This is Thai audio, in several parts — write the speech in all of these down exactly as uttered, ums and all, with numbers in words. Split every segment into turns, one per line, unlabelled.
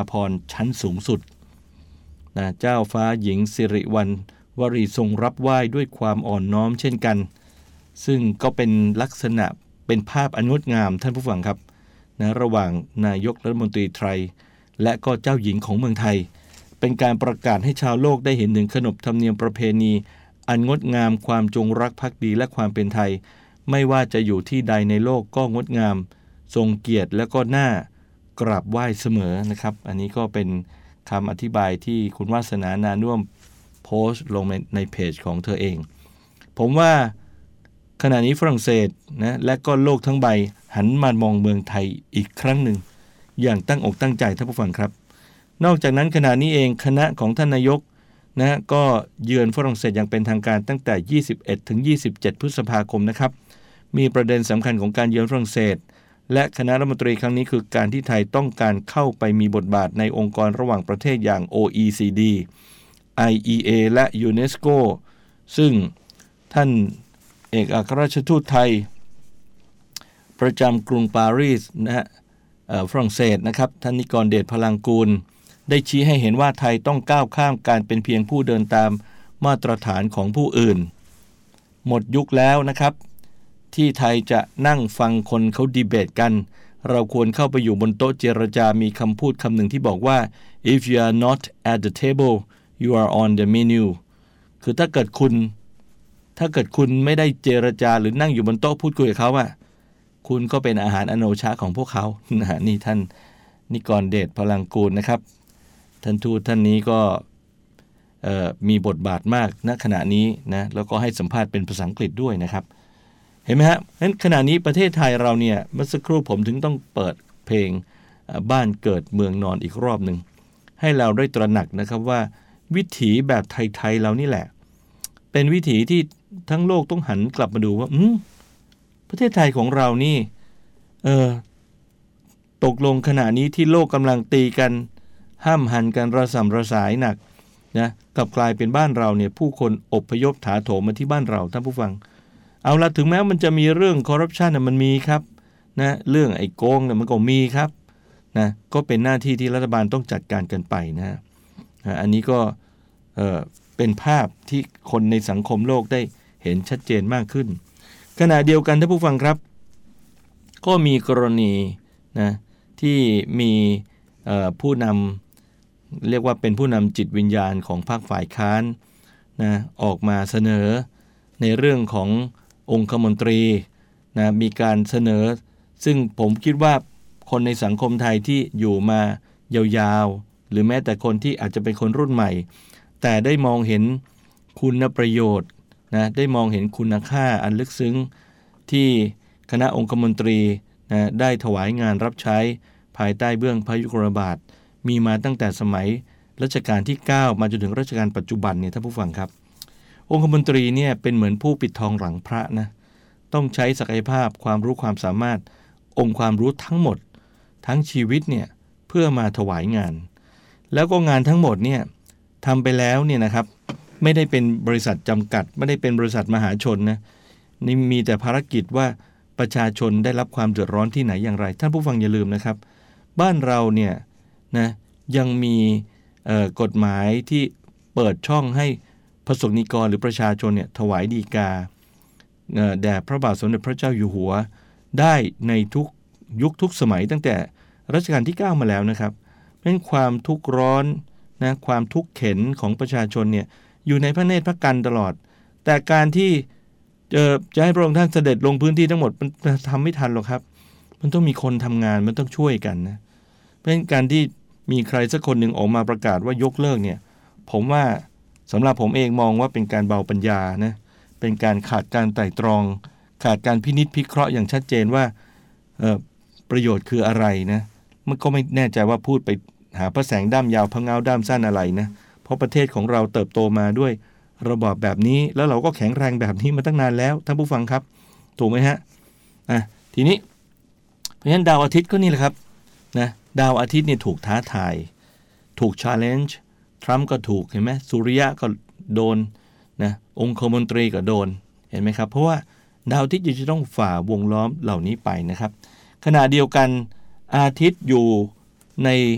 พรชั้นสูงสุดนะเจ้าฟ้าหญิงสิริวัณวรีทรงรับไหว้ด้วยความอ่อนน้อมเช่นกันซึ่งก็เป็นลักษณะเป็นภาพอันงดงามท่านผู้ฟังครับนะระหว่างนายกรัฐมนตรีไทยและก็เจ้าหญิงของเมืองไทยเป็นการประกาศให้ชาวโลกได้เห็นถึงขนบธรรมเนียมประเพณีอันงดงามความจงรักภักดีและความเป็นไทยไม่ว่าจะอยู่ที่ใดในโลกก็งดงามทรงเกียรติและก็น่ากราบไหว้เสมอนะครับอันนี้ก็เป็นคำอธิบายที่คุณวาสนานานุ่วมโพสต์ลงในในเพจของเธอเองผมว่าขณะนี้ฝรั่งเศสนะและก็โลกทั้งใบหันมามองเมืองไทยอีกครั้งหนึ่งอย่างตั้งอกตั้งใจท่านผู้ฟังครับนอกจากนั้นขณะนี้เองคณะของท่านนายกนะก็เยือนฝรั่งเศสอย่างเป็นทางการตั้งแต่ยี่สิบเอ็ดถึงยี่สิบเจ็ดพฤษภาคมนะครับมีประเด็นสำคัญของการเยือนฝรั่งเศสและคณะรัฐมนตรีครั้งนี้คือการที่ไทยต้องการเข้าไปมีบทบาทในองค์กรระหว่างประเทศอย่าง โอ อี ซี ดี ไอ อี เอ และยูเนสโกซึ่งท่านเอกอัครราชทูตไทยประจำกรุงปารีสนะฮะฝรั่งเศสนะครับท่านนิกรเดชพลังกูลได้ชี้ให้เห็นว่าไทยต้องก้าวข้ามการเป็นเพียงผู้เดินตามมาตรฐานของผู้อื่นหมดยุคแล้วนะครับที่ไทยจะนั่งฟังคนเขาดีเบตกันเราควรเข้าไปอยู่บนโต๊ะเจรจามีคำพูดคำหนึ่งที่บอกว่า if you are not at the table you are on the menu คือถ้าเกิดคุณถ้าเกิดคุณไม่ได้เจรจาหรือนั่งอยู่บนโต๊ะพูดคุยกับเขาอะคุณก็เป็นอาหารอโนชาของพวกเขานะนี่ท่านนิกรเดชพลังกูลนะครับท่านทูตท่านนี้ก็มีบทบาทมากณขณะนี้นะแล้วก็ให้สัมภาษณ์เป็นภาษาอังกฤษด้วยนะครับเห็นไหมฮะงั้นขณะนี้ประเทศไทยเราเนี่ยเมื่อสักครู่ผมถึงต้องเปิดเพลงบ้านเกิดเมืองนอนอีกรอบหนึ่งให้เราได้ตระหนักนะครับว่าวิถีแบบไทยๆเรานี่แหละเป็นวิถีที่ทั้งโลกต้องหันกลับมาดูว่าอืมประเทศไทยของเรานี่เออตกลงขณะนี้ที่โลกกำลังตีกันห้ามหันกันระส่ำระสายหนักนะกลับกลายเป็นบ้านเราเนี่ยผู้คนอพยพถาโถมมาที่บ้านเราท่านผู้ฟังเอาละถึงแม้มันจะมีเรื่องคอร์รัปชันนะมันมีครับนะเรื่องไอ้โกงเนี่ยมันก็มีครับนะก็เป็นหน้าที่ที่รัฐบาลต้องจัดการกันไปนะฮะอันนี้ก็เอ่อเป็นภาพที่คนในสังคมโลกได้เห็นชัดเจนมากขึ้นขณะเดียวกันท่านผู้ฟังครับก็มีกรณีนะที่มีผู้นำเรียกว่าเป็นผู้นำจิตวิญญาณของพรรคฝ่ายค้านนะออกมาเสนอในเรื่องขององคมนตรีนะมีการเสนอซึ่งผมคิดว่าคนในสังคมไทยที่อยู่มายาวๆหรือแม้แต่คนที่อาจจะเป็นคนรุ่นใหม่แต่ได้มองเห็นคุณประโยชน์นะได้มองเห็นคุณค่าอันลึกซึ้งที่คณะองคมนตรีนะได้ถวายงานรับใช้ภายใต้เบื้องพระยุคลบาทมีมาตั้งแต่สมัยรัชกาลที่เก้ามาจนถึงรัชกาลปัจจุบันเนี่ยท่านผู้ฟังครับองคมนตรีเนี่ยเป็นเหมือนผู้ปิดทองหลังพระนะต้องใช้ศักยภาพความรู้ความสามารถองค์ความรู้ทั้งหมดทั้งชีวิตเนี่ยเพื่อมาถวายงานแล้วก็งานทั้งหมดเนี่ยทำไปแล้วเนี่ยนะครับไม่ได้เป็นบริษัทจำกัดไม่ได้เป็นบริษัทมหาชนนะนี่มีแต่ภารกิจว่าประชาชนได้รับความเดือดร้อนที่ไหนอย่างไรท่านผู้ฟังอย่าลืมนะครับบ้านเราเนี่ยนะยังมีกฎหมายที่เปิดช่องให้ประสบนิกรหรือประชาชนเนี่ยถวายฎีกาแด่พระบาทสมเด็จพระเจ้าอยู่หัวได้ในทุกยุคทุกสมัยตั้งแต่รัชกาลที่เก้ามาแล้วนะครับเป็นความทุกข์ร้อนนะความทุกข์เข็ญของประชาชนเนี่ยอยู่ในพระเนตรพระกันตลอดแต่การที่จะจะให้พระองค์ท่านเสด็จลงพื้นที่ทั้งหมดมันทำไม่ทันหรอกครับมันต้องมีคนทำงานมันต้องช่วยกันนะเพราะฉะนั้นการที่มีใครสักคนหนึ่งออกมาประกาศว่ายกเลิกเนี่ยผมว่าสำหรับผมเองมองว่าเป็นการเบาปัญญานะเป็นการขาดการไตร่ตรองขาดการพินิจพิเคราะห์อย่างชัดเจนว่าเอ่อประโยชน์คืออะไรนะมันก็ไม่แน่ใจว่าพูดไปหาพระแสงด้ามยาวพระเงาด้ามสั้นอะไรนะเพราะประเทศของเราเติบโตมาด้วยระบอบแบบนี้แล้วเราก็แข็งแรงแบบนี้มาตั้งนานแล้วท่านผู้ฟังครับถูกไหมฮะอ่ะทีนี้เพราะฉะนั้นดาวอาทิตย์ก็นี่แหละครับนะดาวอาทิตย์นี่ถูกท้าทายถูก challenge ทรัมป์ก็ถูกเห็นไหมสุริยะก็โดนนะองคมนตรีก็โดนเห็นไหมครับเพราะว่าดาวอาทิตย์จะต้องฝ่าวงล้อมเหล่านี้ไปนะครับขณะเดียวกันอาทิตย์อยู่ใน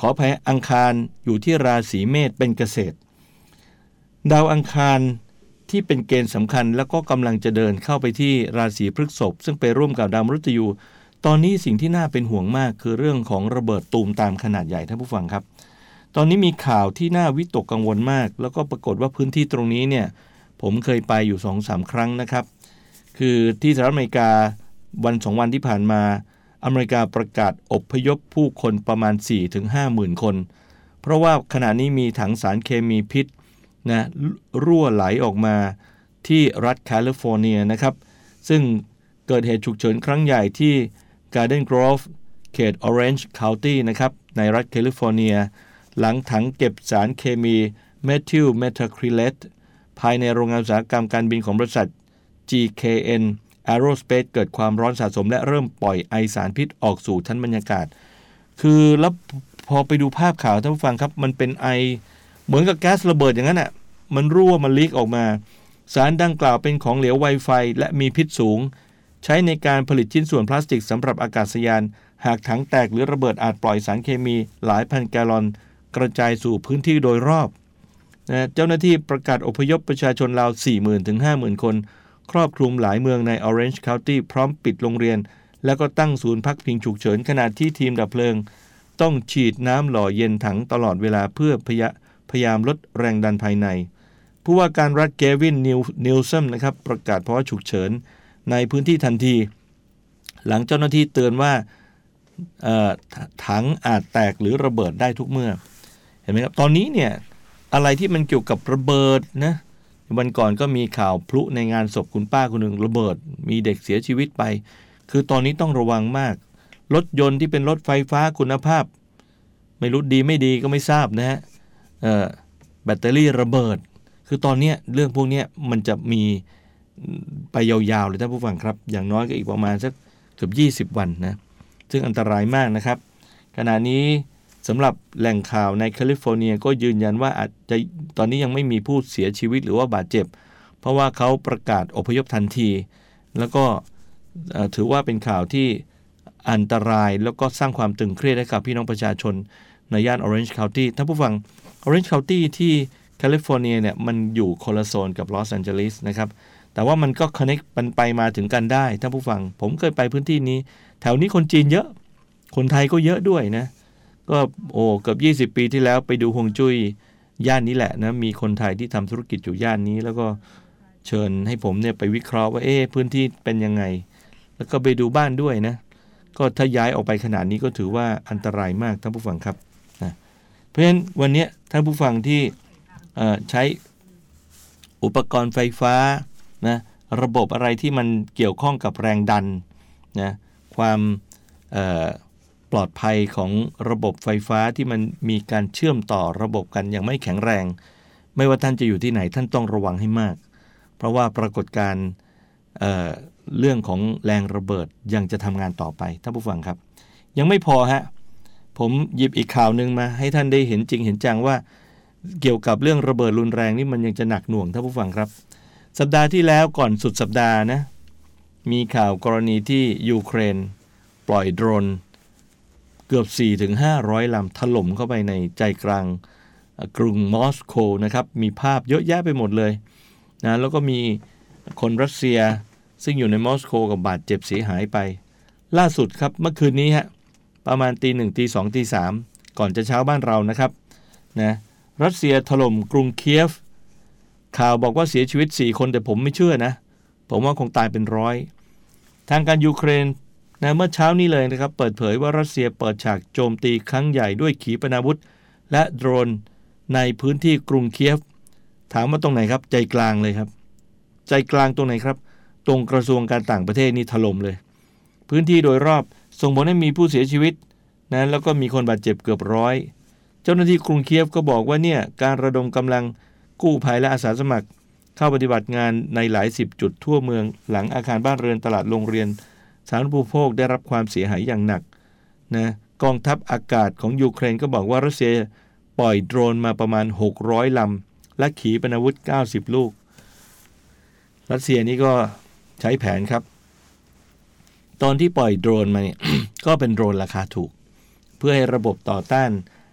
ขออภัยอังคารอยู่ที่ราศีเมษเป็นเกษตรดาวอังคารที่เป็นเกณฑ์สำคัญแล้วก็กำลังจะเดินเข้าไปที่ราศีพฤษภซึ่งไปร่วมกับดาวมฤตยูตอนนี้สิ่งที่น่าเป็นห่วงมากคือเรื่องของระเบิดตูมตามขนาดใหญ่ท่านผู้ฟังครับตอนนี้มีข่าวที่น่าวิตกกังวลมากแล้วก็ปรากฏว่าพื้นที่ตรงนี้เนี่ยผมเคยไปอยู่ สองถึงสาม ครั้งนะครับคือที่สหรัฐอเมริกาวันสองวันที่ผ่านมาอเมริกาประกาศอพยพผู้คนประมาณ สี่ถึงห้าหมื่น คนเพราะว่าขณะนี้มีถังสารเคมีพิษนะรั่วไหลออกมาที่รัฐแคลิฟอร์เนียนะครับซึ่งเกิดเหตุฉุกเฉินครั้งใหญ่ที่ Garden Grove เขต Orange County นะครับในรัฐแคลิฟอร์เนียหลังถังเก็บสารเคมีเมทิลเมทาคริเลตภายในโรงงานอุตสาหกรรมการบินของบริษัท จี เค เอ็น Aerospace เกิดความร้อนสะสมและเริ่มปล่อยไอสารพิษออกสู่ชั้นบรรยากาศคือแล้วพอไปดูภาพข่าวท่านผู้ฟังครับมันเป็นไอเหมือนกับแก๊สระเบิดอย่างนั้นอ่ะมันรั่วมันลีกออกมาสารดังกล่าวเป็นของเหลวไวไฟและมีพิษสูงใช้ในการผลิตชิ้นส่วนพลาสติกสำหรับอากาศยานหากถังแตกหรือระเบิดอาจปล่อยสารเคมีหลายพันแกลลอนกระจายสู่พื้นที่โดยรอบนะเจ้าหน้าที่ประกาศอพยพประชาชนราว สี่หมื่น ถึง ห้าหมื่น คนครอบคลุมหลายเมืองใน Orange County พร้อมปิดโรงเรียนแล้วก็ตั้งศูนย์พักพิงฉุกเฉินขณะที่ทีมดับเพลิงต้องฉีดน้ำหล่อเย็นถังตลอดเวลาเพื่อพยพยายามลดแรงดันภายในผู้ว่าการรัฐเกวินนิลซัมนะครับประกาศภาวะฉุกเฉินในพื้นที่ทันทีหลังเจ้าหน้าที่เตือนว่าถังอาจแตกหรือระเบิดได้ทุกเมื่อเห็นไหมครับตอนนี้เนี่ยอะไรที่มันเกี่ยวกับระเบิดนะวันก่อนก็มีข่าวพลุในงานศพคุณป้าคนหนึ่งระเบิดมีเด็กเสียชีวิตไปคือตอนนี้ต้องระวังมากรถยนต์ที่เป็นรถไฟฟ้าคุณภาพไม่รู้ดีไม่ดีก็ไม่ทราบนะฮะแบตเตอรี่ระเบิดคือตอนนี้เรื่องพวกนี้มันจะมีไปยาวๆเลยท่านผู้ฟังครับอย่างน้อยก็อีกประมาณสักเกือบยี่สิบวันนะซึ่งอันตรายมากนะครับขณะนี้สำหรับแหล่งข่าวในแคลิฟอร์เนียก็ยืนยันว่าอาจจะตอนนี้ยังไม่มีผู้เสียชีวิตหรือว่าบาดเจ็บเพราะว่าเขาประกาศอพยพทันทีแล้วก็ถือว่าเป็นข่าวที่อันตรายแล้วก็สร้างความตึงเครียดให้กับพี่น้องประชาชนในย่าน Orange County ท่านผู้ฟัง Orange County ที่แคลิฟอร์เนียเนี่ยมันอยู่คนละโซนกับลอสแอนเจลิสนะครับแต่ว่ามันก็คอนเนคมันไปมาถึงกันได้ท่านผู้ฟังผมเคยไปพื้นที่นี้แถวนี้คนจีนเยอะคนไทยก็เยอะด้วยนะก็โอ้เกือบยี่สิบปีที่แล้วไปดูฮวงจุ้ยย่านนี้แหละนะมีคนไทยที่ทำธุรกิจอยู่ย่านนี้แล้วก็เชิญให้ผมเนี่ยไปวิเคราะห์ว่าเอ๊ะพื้นที่เป็นยังไงแล้วก็ไปดูบ้านด้วยนะก็ถ้าย้ายออกไปขนาดนี้ก็ถือว่าอันตรายมากท่านผู้ฟังครับนะเพราะฉะนั้นวันนี้ท่านผู้ฟังที่ใช้อุปกรณ์ไฟฟ้านะระบบอะไรที่มันเกี่ยวข้องกับแรงดันนะความปลอดภัยของระบบไฟฟ้าที่มันมีการเชื่อมต่อระบบกันอย่างไม่แข็งแรงไม่ว่าท่านจะอยู่ที่ไหนท่านต้องระวังให้มากเพราะว่าปรากฏการณ์เอ่อเรื่องของแรงระเบิดยังจะทำงานต่อไปท่านผู้ฟังครับยังไม่พอฮะผมหยิบอีกข่าวนึงมาให้ท่านได้เห็นจริงเห็นจังว่าเกี่ยวกับเรื่องระเบิดรุนแรงนี่มันยังจะหนักหน่วงท่านผู้ฟังครับสัปดาห์ที่แล้วก่อนสุดสัปดาห์นะมีข่าวกรณีที่ยูเครนปล่อยโดรนเกือบ สี่ถึงห้าร้อย ลำถล่มเข้าไปในใจกลางกรุงมอสโกนะครับมีภาพเยอะแยะไปหมดเลยนะแล้วก็มีคนรัสเซียซึ่งอยู่ในมอสโกกับบาดเจ็บเสียหายไปล่าสุดครับเมื่อคืนนี้ฮะประมาณตีหนึ่งตีสองตีสามก่อนจะเช้าบ้านเรานะครับนะรัสเซียถล่มกรุงเคียฟข่าวบอกว่าเสียชีวิตสี่คนแต่ผมไม่เชื่อนะผมว่าคงตายเป็นร้อยทางการยูเครนนะเมื่อเช้านี้เลยนะครับเปิดเผยว่ารัสเซียเปิดฉากโจมตีครั้งใหญ่ด้วยขีปนาวุธและโดรนในพื้นที่กรุงเคียฟถามว่าตรงไหนครับใจกลางเลยครับใจกลางตรงไหนครับตรงกระทรวงการต่างประเทศนี่ถล่มเลยพื้นที่โดยรอบส่งผลให้มีผู้เสียชีวิตนะแล้วก็มีคนบาดเจ็บเกือบร้อยเจ้าหน้าที่กรุงเคียฟก็บอกว่าเนี่ยการระดมกำลังกู้ภัยและอาสาสมัครเข้าปฏิบัติงานในหลายสิบจุดทั่วเมืองหลังอาคารบ้านเรือนตลาดโรงเรียนสาธารณูปโภคได้รับความเสียหายอย่างหนักนะกองทัพอากาศของยูเครนก็บอกว่ารัสเซียปล่อยโดรนมาประมาณหกร้อยลำและขีปนาวุธเก้าสิบลูกรัสเซียนี่ก็ใช้แผนครับตอนที่ปล่อยโดรนมาเนี่ย ก็เป็นโดรนราคาถูกเพื่อให้ระบบต่อต้าน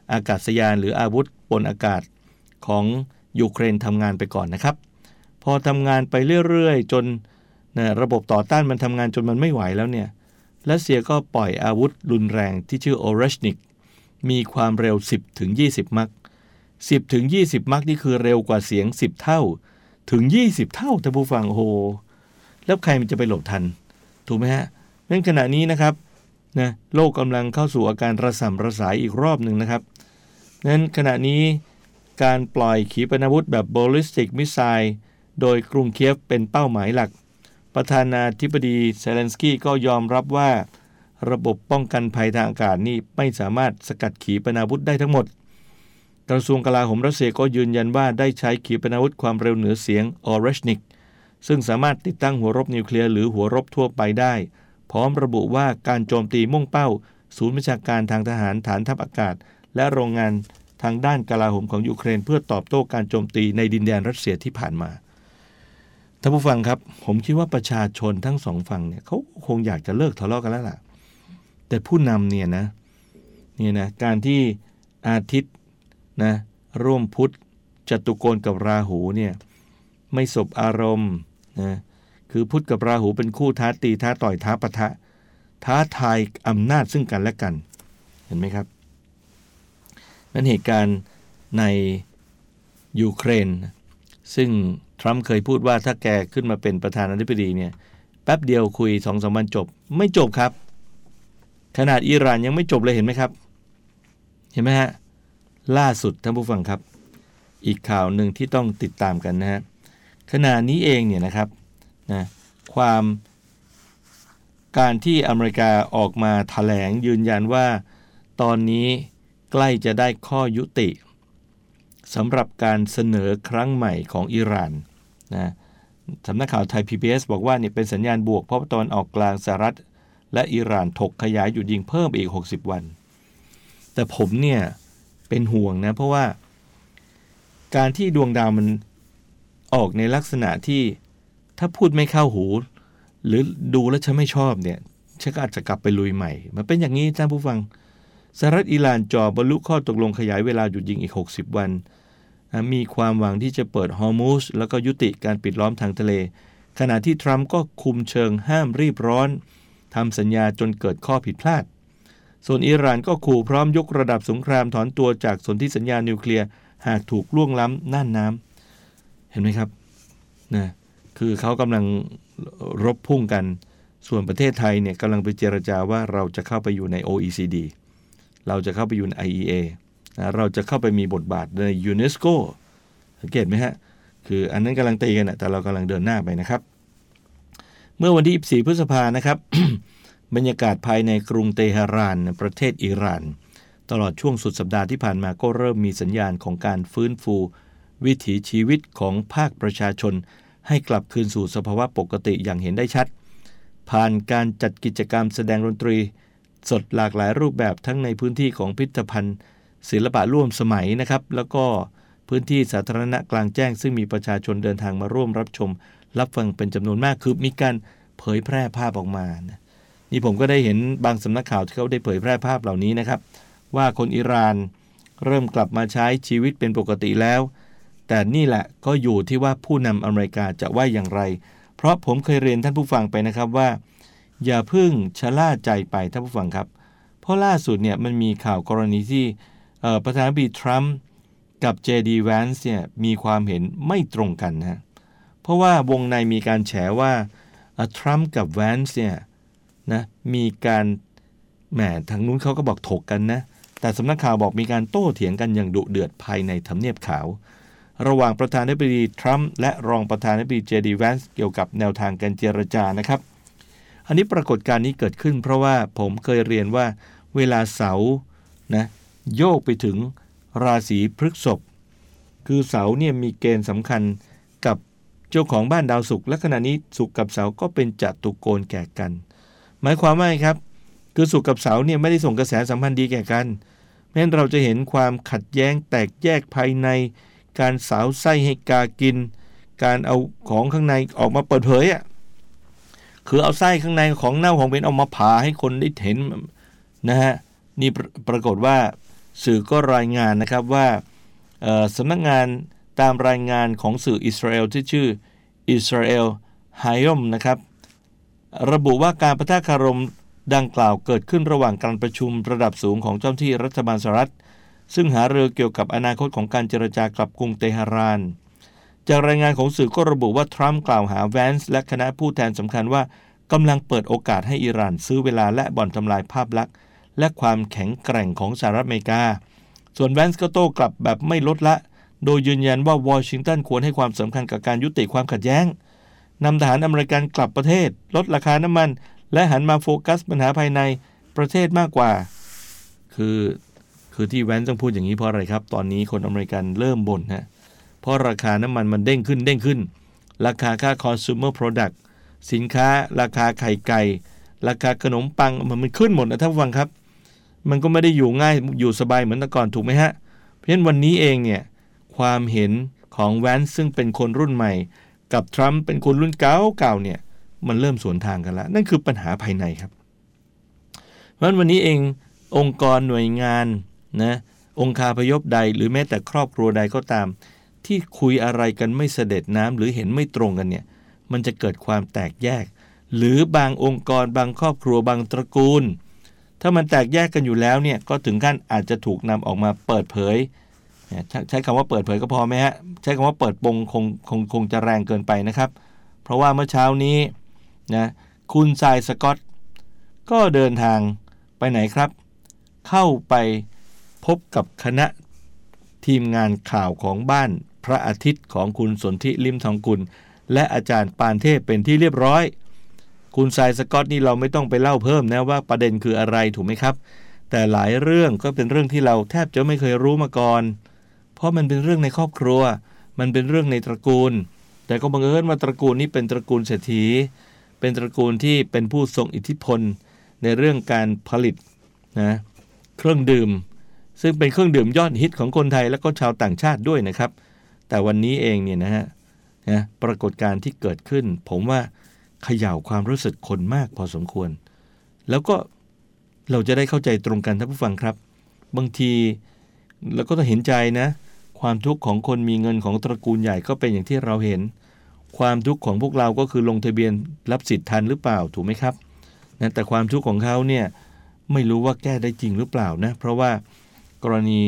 อากาศยานหรืออาวุธบนอากาศของยูเครนทำงานไปก่อนนะครับพอทำงานไปเรื่อยๆจนนะระบบต่อต้านมันทำงานจนมันไม่ไหวแล้วเนี่ยรัสเซียก็ปล่อยอาวุธรุนแรงที่ชื่อโอเรชนิกมีความเร็ว สิบถึงยี่สิบ มัคสิบถึงยี่สิบ มัคนี่คือเร็วกว่าเสียงสิบเท่าถึงยี่สิบเท่าท่านผู้ฟังโอ้โหแล้วใครมันจะไปหลบทันถูกไหมฮะในขณะนี้นะครับนะโลกกำลังเข้าสู่อาการระส่ำระสายอีกรอบหนึ่งนะครับนั้นขณะนี้การปล่อยขีปนาวุธแบบ ballistic missile โดยกรุงเคียฟเป็นเป้าหมายหลักประธานาธิบดีเซเลนสกี้ก็ยอมรับว่าระบบป้องกันภัยทางอากาศนี่ไม่สามารถสกัดขีปนาวุธได้ทั้งหมดกระทรวงกลาโหมรัสเซียก็ยืนยันว่าได้ใช้ขีปนาวุธความเร็วเหนือเสียงออเรชนิกซึ่งสามารถติดตั้งหัวรบนิวเคลียร์หรือหัวรบทั่วไปได้พร้อมระบุว่าการโจมตีมุ่งเป้าศูนย์บัญชาการทางทหารฐานทัพอากาศและโรงงานทางด้านกลาโหมของยูเครนเพื่อตอบโต้การโจมตีในดินแดนรัสเซียที่ผ่านมาท่านผู้ฟังครับผมคิดว่าประชาชนทั้งสองฝั่งเนี่ยเขาคงอยากจะเลิกทะเลาะกันแล้วล่ะแต่ผู้นำเนี่ยนะเนี่ยนะการที่อาทิตย์นะร่วมพุธจตุโกณกับราหูเนี่ยไม่สบอารมณ์นะคือพุธกับราหูเป็นคู่ท้าตีท้าต่อยท้าปะทะท้าทายอำนาจซึ่งกันและกันเห็นไหมครับนั้นเหตุการณ์ในยูเครนซึ่งทรัมป์เคยพูดว่าถ้าแกขึ้นมาเป็นประธานาธิบดีเนี่ยแป๊บเดียวคุย สองถึงสาม วันจบไม่จบครับขนาดอิหร่านยังไม่จบเลยเห็นไหมครับเห็นไหมฮะล่าสุดท่านผู้ฟังครับอีกข่าวหนึ่งที่ต้องติดตามกันนะฮะขณะนี้เองเนี่ยนะครับนะความการที่อเมริกาออกมาแถลงยืนยันว่าตอนนี้ใกล้จะได้ข้อยุติสำหรับการเสนอครั้งใหม่ของอิหร่านนะสำนักข่าวไทย พี บี เอส บอกว่านี่เป็นสัญญาณบวกเพราะตอนออกกลางสหรัฐและอิหร่านถกขยายหยุดยิงเพิ่มอีกหกสิบวันแต่ผมเนี่ยเป็นห่วงนะเพราะว่าการที่ดวงดาวมันออกในลักษณะที่ถ้าพูดไม่เข้าหูหรือดูแล้วฉันไม่ชอบเนี่ยฉันก็อาจจะกลับไปลุยใหม่มันเป็นอย่างนี้ท่านผู้ฟังสหรัฐอิหร่านจ่อบรรลุข้อตกลงขยายเวลาหยุดยิงอีกหกสิบวันมีความหวังที่จะเปิดฮอร์มุซแล้วก็ยุติการปิดล้อมทางทะเลขณะที่ทรัมป์ก็คุมเชิงห้ามรีบร้อนทำสัญญาจนเกิดข้อผิดพลาดส่วนอิหร่านก็ขู่พร้อมยกระดับสงครามถอนตัวจากสนธิสัญญานิวเคลียร์หากถูกล่วงล้ำน่านน้ำเห็นไหมครับนะคือเขากำลังรบพุ่งกันส่วนประเทศไทยเนี่ยกำลังไปเจรจาว่าเราจะเข้าไปอยู่ใน โอ อี ซี ดี เราจะเข้าไปอยู่ใน ไอ อี เอ นะเราจะเข้าไปมีบทบาทในยูเนสโกสังเกตไหมฮะคืออันนั้นกำลังตีกันนะแต่เรากำลังเดินหน้าไปนะครับเมื่อวันที่ยี่สิบสี่พฤษภานะครับ บรรยากาศภายในกรุงเตหะรานประเทศอิหร่านตลอดช่วงสุดสัปดาห์ที่ผ่านมาก็เริ่มมีสัญญาณของการฟื้นฟูวิถีชีวิตของภาคประชาชนให้กลับคืนสู่สภาวะปกติอย่างเห็นได้ชัดผ่านการจัดกิจกรรมแสดงดนตรีสดหลากหลายรูปแบบทั้งในพื้นที่ของพิพิธภัณฑ์ศิลปะร่วมสมัยนะครับแล้วก็พื้นที่สาธารณะกลางแจ้งซึ่งมีประชาชนเดินทางมาร่วมรับชมรับฟังเป็นจำนวนมากคือมีการเผยแพร่ภาพออกมานะนี่ผมก็ได้เห็นบางสำนักข่าวที่เขาได้เผยแพร่ภาพเหล่านี้นะครับว่าคนอิหร่านเริ่มกลับมาใช้ชีวิตเป็นปกติแล้วแต่นี่แหละก็อยู่ที่ว่าผู้นำอเมริกาจะว่าอย่างไรเพราะผมเคยเรียนท่านผู้ฟังไปนะครับว่าอย่าเพิ่งชะล่าใจไปท่านผู้ฟังครับเพราะล่าสุดเนี่ยมันมีข่าวกรณีที่ประธานาธิบดีทรัมป์กับ เจ ดี Vance เนี่ยมีความเห็นไม่ตรงกันนะเพราะว่าวงในมีการแฉว่าทรัมป์กับ Vance เนี่ยนะมีการแหมทางนู้นเขาก็บอกถกกันนะแต่สำนักข่าวบอกมีการโต้เถียงกันอย่างดุเดือดภายในทำเนียบขาวระหว่างประธานาธิบดีทรัมป์และรองประธานาธิบดี เจ ดี Vance เกี่ยวกับแนวทางการเจรจานะครับอันนี้ปรากฏการณ์นี้เกิดขึ้นเพราะว่าผมเคยเรียนว่าเวลาเสาร์นะโยกไปถึงราศีพฤษภคือเสาร์เนี่ยมีเกณฑ์สำคัญกับเจ้าของบ้านดาวศุกร์และขณะนี้ศุกร์กับเสาร์ก็เป็นจัตุโกณแก่กันหมายความว่าไงครับคือศุกร์กับเสาร์เนี่ยไม่ได้ส่งกระแสสัมพันธ์ดีแก่กันเพราะฉะนั้นเราจะเห็นความขัดแย้งแตกแยกภายในการสาวไส้ให้กากินการเอาของข้างในออกมาเปิดเผยอ่ะคือเอาไส้ข้างในของเน่าของเป็นเอามาผ่าให้คนได้เห็นนะฮะนี่ปรากฏว่าสื่อก็รายงานนะครับว่าสำนักงานตามรายงานของสื่ออิสราเอลที่ชื่ออิสราเอลไฮยอมนะครับระบุว่าการปะทะคารมดังกล่าวเกิดขึ้นระหว่างการประชุมระดับสูงของเจ้าหน้าที่รัฐบาลสหรัฐซึ่งหารือเกี่ยวกับอนาคตของการเจรจากลับกรุงเตหะรานจากรายงานของสื่อก็ระบุว่าทรัมป์กล่าวหาแวนซ์และคณะผู้แทนสำคัญว่ากำลังเปิดโอกาสให้อิหร่านซื้อเวลาและบ่อนทำลายภาพลักษณ์และความแข็งแกร่งของสหรัฐอเมริกาส่วนแวนซ์ก็โต้กลับแบบไม่ลดละโดยยืนยันว่าวอชิงตันควรให้ความสำคัญกับการยุติความขัดแย้งนำทหารอเมริกันกลับประเทศลดราคาน้ำมันและหันมาโฟกัสปัญหาภายในประเทศมากกว่าคือคือที่แวนซ์ต้องพูดอย่างนี้เพราะอะไรครับตอนนี้คนอเมริกันเริ่มบ่นฮะเพราะราคาน้ำมันมันเด้งขึ้นเด้งขึ้นราคาค่า consumer product สินค้าราคาไข่ไก่ราคาขนมปังมันขึ้นหมดนะท่านผู้ฟังครับมันก็ไม่ได้อยู่ง่ายอยู่สบายเหมือนแต่ก่อนถูกไหมฮะเพราะฉะนั้นวันนี้เองเนี่ยความเห็นของแวนซ์ซึ่งเป็นคนรุ่นใหม่กับทรัมป์เป็นคนรุ่นเก่าๆเนี่ยมันเริ่มสวนทางกันแล้วนั่นคือปัญหาภายในครับเพราะฉะนั้นวันนี้เององค์กรหน่วยงานนะองค์คาพยพใดหรือแม้แต่ครอบครัวใดก็ตามที่คุยอะไรกันไม่เสด็จน้ำหรือเห็นไม่ตรงกันเนี่ยมันจะเกิดความแตกแยกหรือบางองค์กรบางครอบครัวบางตระกูลถ้ามันแตกแยกกันอยู่แล้วเนี่ยก็ถึงขั้นอาจจะถูกนำออกมาเปิดเผยใช้คำว่าเปิดเผยก็พอไหมฮะใช้คำว่าเปิดโปงคงคงคงจะแรงเกินไปนะครับเพราะว่าเมื่อเช้านี้นะคุณทรายสกอตก็เดินทางไปไหนครับเข้าไปพบกับคณะทีมงานข่าวของบ้านพระอาทิตย์ของคุณสนธิลิ้มทองกุลและอาจารย์ปานเทพเป็นที่เรียบร้อยคุณทรายสกอตนี่เราไม่ต้องไปเล่าเพิ่มนะว่าประเด็นคืออะไรถูกไหมครับแต่หลายเรื่องก็เป็นเรื่องที่เราแทบจะไม่เคยรู้มาก่อนเพราะมันเป็นเรื่องในครอบครัวมันเป็นเรื่องในตระกูลแต่ก็บังเอิญว่าตระกูลนี้เป็นตระกูลเศรษฐีเป็นตระกูลที่เป็นผู้ทรงอิทธิพลในเรื่องการผลิตนะเครื่องดื่มซึ่งเป็นเครื่องดื่มยอดฮิตของคนไทยและก็ชาวต่างชาติด้วยนะครับแต่วันนี้เองเนี่ยนะฮะนะปรากฏการณ์ที่เกิดขึ้นผมว่าเขย่าความรู้สึกคนมากพอสมควรแล้วก็เราจะได้เข้าใจตรงกันท่านผู้ฟังครับบางทีเราก็ต้องเห็นใจนะความทุกข์ของคนมีเงินของตระกูลใหญ่ก็เป็นอย่างที่เราเห็นความทุกข์ของพวกเราก็คือลงทะเบียนรับสิทธิ์ทันหรือเปล่าถูกไหมครับนะแต่ความทุกข์ของเขาเนี่ยไม่รู้ว่าแก้ได้จริงหรือเปล่านะเพราะว่ากรณี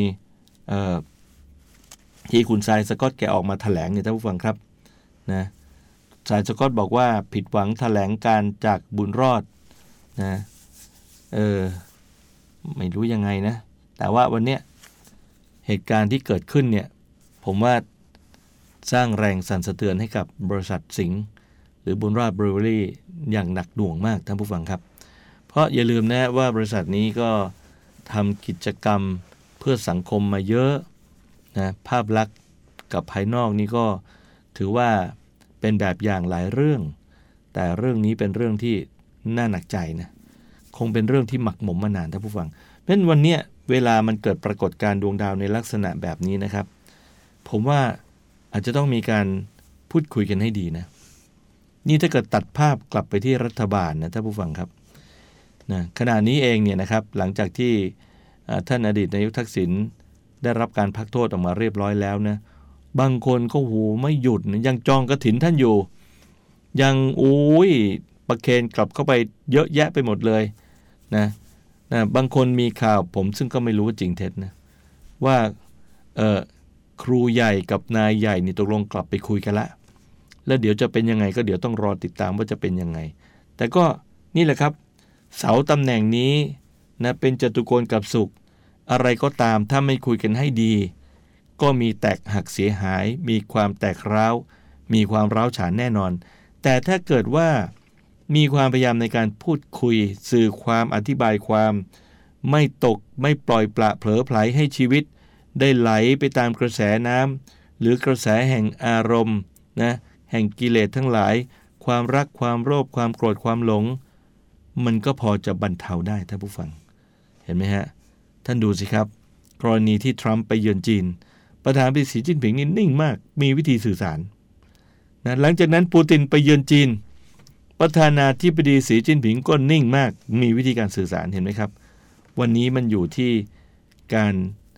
ที่คุณทรายสกอตแกออกมาแถลงเนี่ยท่านผู้ฟังครับนะทรายสกอตบอกว่าผิดหวังแถลงการจากบุญรอดนะเออไม่รู้ยังไงนะแต่ว่าวันเนี้ยเหตุการณ์ที่เกิดขึ้นเนี่ยผมว่าสร้างแรงสั่นสะเทือนให้กับบริษัทสิงห์หรือบุญรอดบริวอรี่อย่างหนักหน่วงมากท่านผู้ฟังครับเพราะอย่าลืมนะว่าบริษัทนี้ก็ทำกิจกรรมเพื่อสังคมมาเยอะนะภาพลักษณ์กับภายนอกนี่ก็ถือว่าเป็นแบบอย่างหลายเรื่องแต่เรื่องนี้เป็นเรื่องที่น่าหนักใจนะคงเป็นเรื่องที่หมักหมมมานานท่านผู้ฟังเพราะฉะนั้นวันนี้เวลามันเกิดปรากฏการณ์ดวงดาวในลักษณะแบบนี้นะครับผมว่าอาจจะต้องมีการพูดคุยกันให้ดีนะนี่ถ้าเกิดตัดภาพกลับไปที่รัฐบาลนะท่านผู้ฟังครับนะขณะนี้เองเนี่ยนะครับหลังจากที่ท่านอดีตนายกทักษิณได้รับการพักโทษออกมาเรียบร้อยแล้วนะบางคนก็โหไม่หยุดนะยังจองกฐินท่านอยู่ยังโอ้ยประเคนกลับเข้าไปเยอะแยะไปหมดเลยนะนะบางคนมีข่าวผมซึ่งก็ไม่รู้ว่าจริงเท็จนะว่าเอ่อครูใหญ่กับนายใหญ่นี่ตกลงกลับไปคุยกันละแล้วเดี๋ยวจะเป็นยังไงก็เดี๋ยวต้องรอติดตามว่าจะเป็นยังไงแต่ก็นี่แหละครับเสาตำแหน่งนี้นะเป็นจตุโกณกับสุขอะไรก็ตามถ้าไม่คุยกันให้ดีก็มีแตกหักเสียหายมีความแตกร้าวมีความร้าวฉานแน่นอนแต่ถ้าเกิดว่ามีความพยายามในการพูดคุยสื่อความอธิบายความไม่ตกไม่ปล่อยปละเผลอไผลให้ชีวิตได้ไหลไปตามกระแสน้ำหรือกระแสแห่งอารมณ์นะแห่งกิเลสทั้งหลายความรักความโลภความโกรธความหลงมันก็พอจะบรรเทาได้ท่านผู้ฟังเห็นไหมฮะท่านดูสิครับกรณีที่ทรัมป์ไปเยือนจีนประธานาธิบดีสีจิ้นผิงนี่นิ่งมากมีวิธีสื่อสารนะหลังจากนั้นปูตินไปเยือนจีนประธานาธิบดีสีจิ้นผิงก็นิ่งมากมีวิธีการสื่อสารเห็นไหมครับวันนี้มันอยู่ที่การ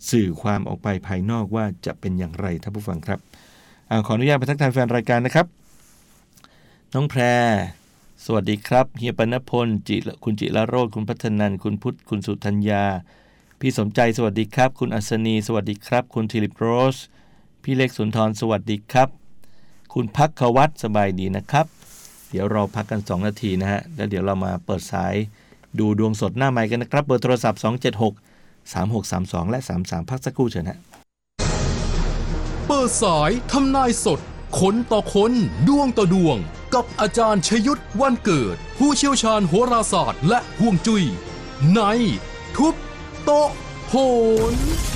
สื่อความออกไปภายนอกว่าจะเป็นอย่างไรท่านผู้ฟังครับอ่าขออนุญาตไปทักทายแฟนรายการนะครับน้องแพรสวัสดีครับเฮียปนพลจิคุณจิรโรจน์คุณพัฒนันท์คุณพุทธคุณสุธัญญาพี่สมใจสวัสดีครับคุณอัศนีสวัสดีครับคุณทิลิปโรสพี่เล็กสุนทรสวัสดีครับคุณพักขวัตสบายดีนะครับเดี๋ยวเราพักกันสองนาทีนะฮะแล้วเดี๋ยวเรามาเปิดสายดูดวงสดหน้าไมค์กันนะครับเบอร์โทรศัพท์สองเจ็ดหก สามหกสามสองและสามสามพักสักครู่เชิญฮะ
เปิดสายทำนายสดคนต่อคนดวงต่อดวงกับอาจารย์ชยุทธวันเกิดผู้เชี่ยวชาญโหราศาสตร์และฮวงจุ้ยในทุบโต๊ะโหน